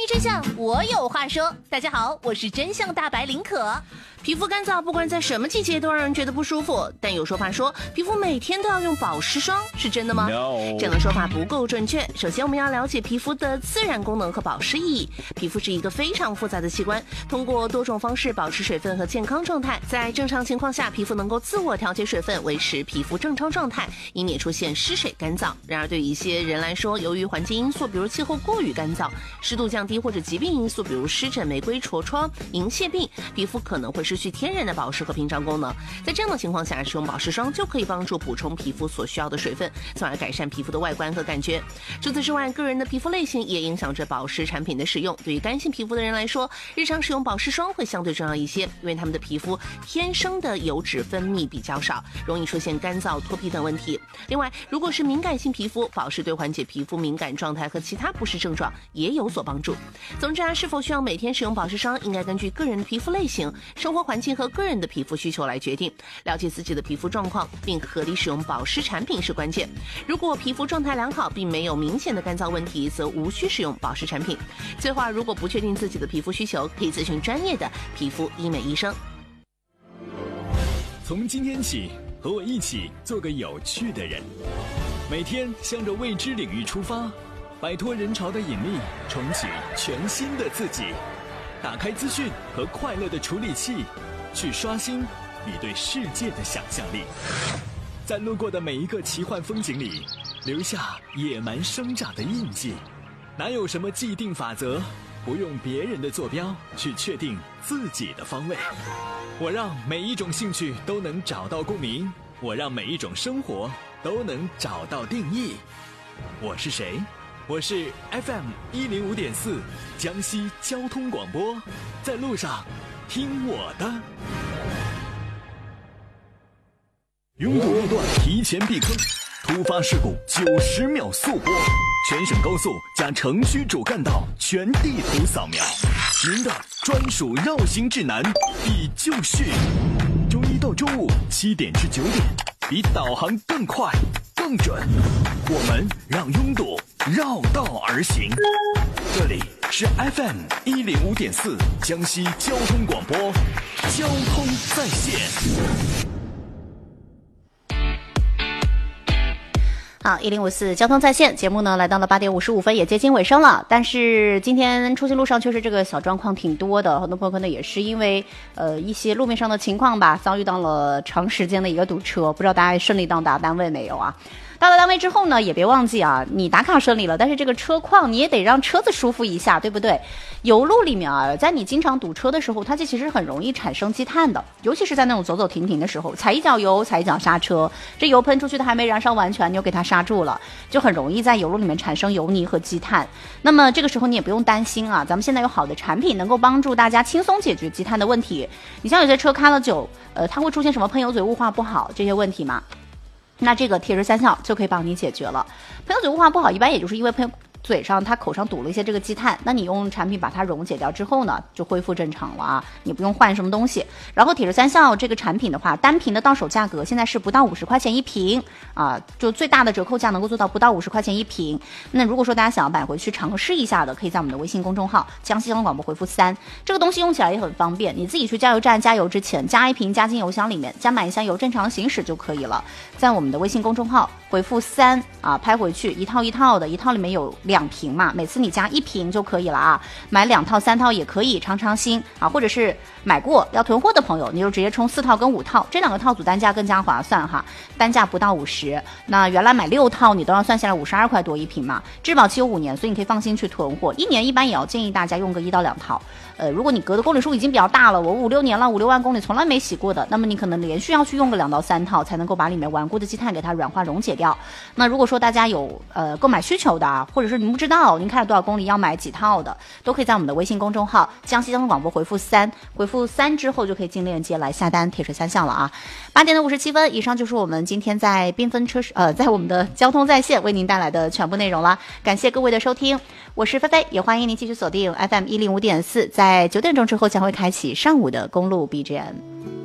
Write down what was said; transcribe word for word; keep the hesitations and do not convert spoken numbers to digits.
于真相，我有话说。大家好，我是真相大白林可。皮肤干燥，不管在什么季节都让人觉得不舒服，但有说法说皮肤每天都要用保湿霜，是真的吗？ No. 这样的说法不够准确。首先我们要了解皮肤的自然功能和保湿意义。皮肤是一个非常复杂的器官，通过多种方式保持水分和健康状态。在正常情况下，皮肤能够自我调节水分，维持皮肤正常状态，以免出现失水干燥。然而对于一些人来说，由于环境因素，比如气候过于干燥、湿度降低，或者疾病因素，比如湿疹、玫瑰痤疮、银屑病，皮肤可能会失去天然的保湿和屏障功能。在这样的情况下，使用保湿霜就可以帮助补充皮肤所需要的水分，从而改善皮肤的外观和感觉。除此之外，个人的皮肤类型也影响着保湿产品的使用。对于干性皮肤的人来说，日常使用保湿霜会相对重要一些，因为他们的皮肤天生的油脂分泌比较少，容易出现干燥、脱皮等问题。另外，如果是敏感性皮肤，保湿对缓解皮肤敏感状态和其他不适症状也有所帮助。总之啊，是否需要每天使用保湿霜，应该根据个人的皮肤类型、生活环境和个人的皮肤需求来决定。了解自己的皮肤状况，并合理使用保湿产品是关键。如果皮肤状态良好，并没有明显的干燥问题，则无需使用保湿产品。最后啊，如果不确定自己的皮肤需求，可以咨询专业的皮肤医美医生。 从今天起，和我一起做个有趣的人，每天向着未知领域出发，摆脱人潮的引力，重启全新的自己。打开资讯和快乐的处理器，去刷新你对世界的想象力。在路过的每一个奇幻风景里，留下野蛮生长的印记。哪有什么既定法则，不用别人的坐标去确定自己的方位。我让每一种兴趣都能找到共鸣，我让每一种生活都能找到定义。我是谁？我是 F M 一零五点四江西交通广播，在路上听我的。拥堵路段提前避坑，突发事故九十秒速播，全省高速加城区主干道全地图扫描，您的专属绕行指南已就绪。周一到周五七点至九点，比导航更快更准，我们让拥堵绕道而行。这里是 F M 一零五点四江西交通广播，交通在线。 好，一零五四交通在线节目呢，来到了八点五十五分，也接近尾声了。但是今天出行路上确实这个小状况挺多的，很多朋友可能也是因为呃一些路面上的情况吧，遭遇到了长时间的一个堵车。不知道大家顺利到达单位没有啊？到了单位之后呢，也别忘记啊，你打卡顺利了，但是这个车况你也得让车子舒服一下，对不对？油路里面啊，在你经常堵车的时候，它其实很容易产生积碳的，尤其是在那种走走停停的时候，踩一脚油，踩一脚刹车，这油喷出去的还没燃烧完全，你又给它刹住了，就很容易在油路里面产生油泥和积碳。那么这个时候你也不用担心啊，咱们现在有好的产品能够帮助大家轻松解决积碳的问题。你像有些车开了久，呃，它会出现什么喷油嘴、雾化不好这些问题吗？那这个铁质三效就可以帮你解决了。喷油嘴雾化不好，一般也就是因为喷嘴上它口上堵了一些这个积碳，那你用产品把它溶解掉之后呢，就恢复正常了啊，你不用换什么东西。然后铁质三效这个产品的话，单瓶的到手价格现在是不到五十块钱一瓶啊，就最大的折扣价能够做到不到五十块钱一瓶。那如果说大家想要买回去尝试一下的，可以在我们的微信公众号江西交通广播回复三，这个东西用起来也很方便，你自己去加油站加油之前加一瓶加进油箱里面，加满一箱油正常行驶就可以了。在我们的微信公众号回复三啊，拍回去一套一套的，一套里面有两瓶嘛，每次你加一瓶就可以了啊，买两套三套也可以，尝尝新啊，或者是买过要囤货的朋友，你就直接充四套跟五套，这两个套组单价更加划算哈，单价不到五十。那原来买六套你都要算下来五十二块多一瓶嘛，质保期有五年，所以你可以放心去囤货，一年一般也要建议大家用个一到两套。呃，如果你隔的公里数已经比较大了，我五六年了，五六万公里从来没洗过的，那么你可能连续要去用个两到三套，才能够把里面顽固的积碳给它软化溶解掉。那如果说大家有呃购买需求的啊，或者是您不知道您开了多少公里要买几套的，都可以在我们的微信公众号江西交通广播回复三，回复三之后就可以进链接来下单铁水三项了啊。八点的五十七分，以上就是我们今天在缤纷车呃在我们的交通在线为您带来的全部内容了，感谢各位的收听，我是菲菲，也欢迎您继续锁定 F M 一零五点四，在九点钟之后将会开启上午的公路 B G M。